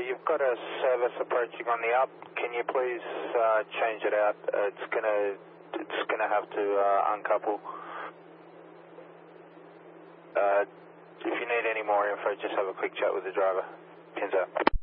you've got a service approaching on the up. Can you please change it out? It's gonna have to uncouple. If you need any more info, just have a quick chat with the driver. Pins out.